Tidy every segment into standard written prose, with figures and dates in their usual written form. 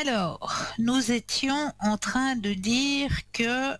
Alors, nous étions en train de dire que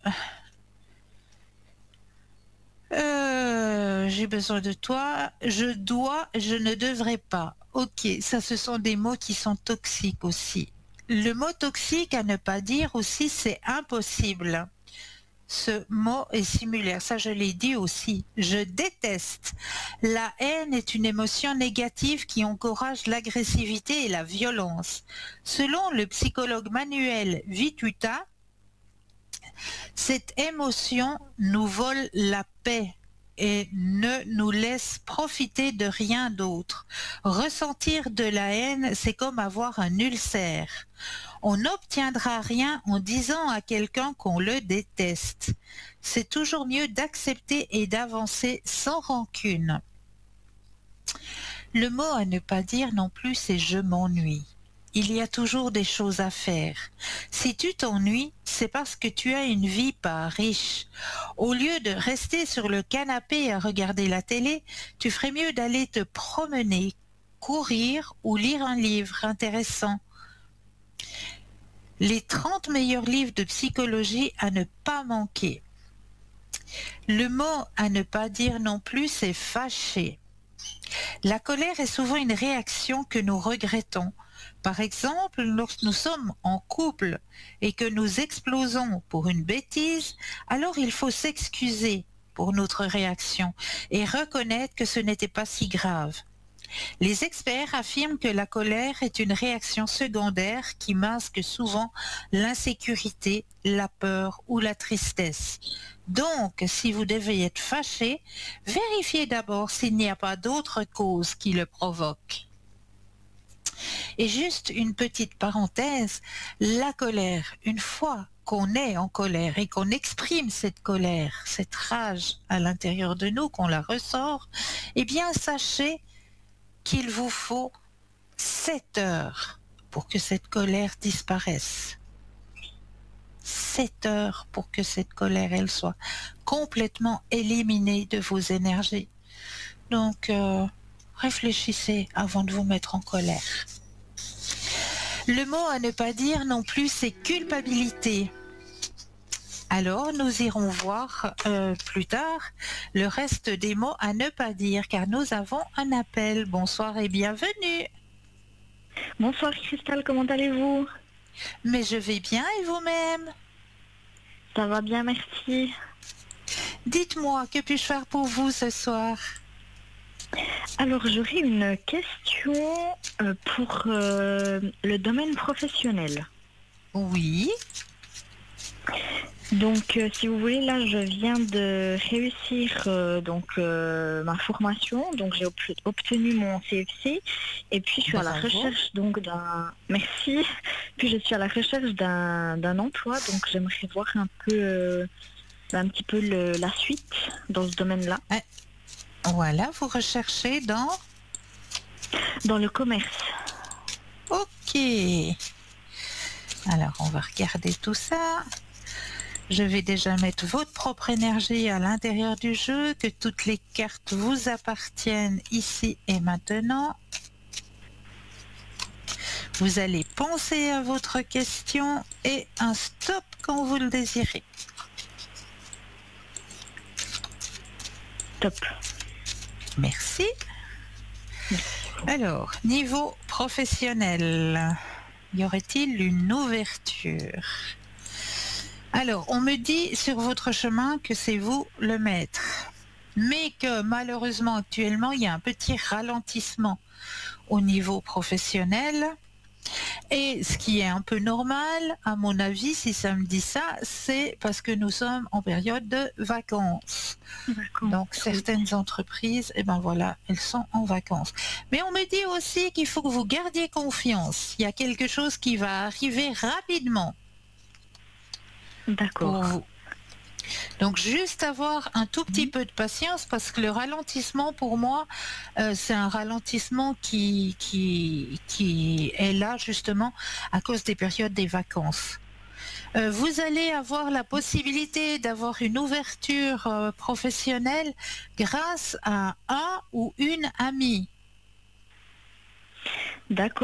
j'ai besoin de toi, je dois, je ne devrais pas. Ok, ça ce sont des mots qui sont toxiques aussi. Le mot toxique à ne pas dire aussi, c'est impossible. Ce mot est similaire, ça je l'ai dit aussi. Je déteste. La haine est une émotion négative qui encourage l'agressivité et la violence. Selon le psychologue Manuel Vituta, cette émotion nous vole la paix et ne nous laisse profiter de rien d'autre. Ressentir de la haine, c'est comme avoir un ulcère. On n'obtiendra rien en disant à quelqu'un qu'on le déteste. C'est toujours mieux d'accepter et d'avancer sans rancune. Le mot à ne pas dire non plus, c'est je m'ennuie. Il y a toujours des choses à faire. Si tu t'ennuies, c'est parce que tu as une vie pas riche. Au lieu de rester sur le canapé à regarder la télé, tu ferais mieux d'aller te promener, courir ou lire un livre intéressant. Les 30 meilleurs livres de psychologie à ne pas manquer. Le mot à ne pas dire non plus, c'est fâché. La colère est souvent une réaction que nous regrettons. Par exemple, lorsque nous sommes en couple et que nous explosons pour une bêtise, alors il faut s'excuser pour notre réaction et reconnaître que ce n'était pas si grave. Les experts affirment que la colère est une réaction secondaire qui masque souvent l'insécurité, la peur ou la tristesse. Donc, si vous devez être fâché, vérifiez d'abord s'il n'y a pas d'autre cause qui le provoque. Et juste une petite parenthèse, la colère, une fois qu'on est en colère et qu'on exprime cette colère, cette rage à l'intérieur de nous, qu'on la ressort, eh bien sachez qu'il vous faut 7 heures pour que cette colère disparaisse. 7 heures pour que cette colère, elle soit complètement éliminée de vos énergies. Donc, réfléchissez avant de vous mettre en colère. Le mot à ne pas dire non plus, c'est culpabilité. Alors, nous irons voir plus tard le reste des mots à ne pas dire, car nous avons un appel. Bonsoir et bienvenue. Bonsoir Christelle, comment allez-vous? Mais je vais bien et vous-même? Ça va bien, merci. Dites-moi, que puis-je faire pour vous ce soir? Alors, j'aurais une question pour le domaine professionnel. Oui. Donc, si vous voulez, là, je viens de réussir ma formation. Donc, j'ai obtenu mon CFC. Et puis, je suis à la Bravo. recherche donc d'un... Merci. Puis, je suis à la recherche d'un emploi. Donc, j'aimerais voir un petit peu la suite dans ce domaine-là. Voilà, vous recherchez dans... Dans le commerce. Ok. Alors, on va regarder tout ça. Je vais déjà mettre votre propre énergie à l'intérieur du jeu, que toutes les cartes vous appartiennent ici et maintenant. Vous allez penser à votre question et un stop quand vous le désirez. Top. Merci. Alors, niveau professionnel, y aurait-il une ouverture? Alors, on me dit sur votre chemin que c'est vous le maître, mais que malheureusement actuellement, il y a un petit ralentissement au niveau professionnel. Et ce qui est un peu normal, à mon avis, si ça me dit ça, c'est parce que nous sommes en période de vacances. Donc certaines entreprises, eh ben voilà, elles sont en vacances. Mais on me dit aussi qu'il faut que vous gardiez confiance. Il y a quelque chose qui va arriver rapidement pour D'accord. vous. Donc juste avoir un tout petit peu de patience parce que le ralentissement pour moi, c'est un ralentissement qui est là justement à cause des périodes des vacances. Vous allez avoir la possibilité d'avoir une ouverture professionnelle grâce à un ou une amie. D'accord.